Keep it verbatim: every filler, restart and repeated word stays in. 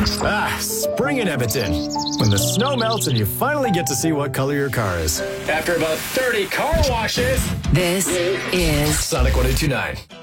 Ah, spring in Edmonton. When the snow melts and you finally get to see what color your car is. After about thirty car washes, This is Sonic one oh two point nine.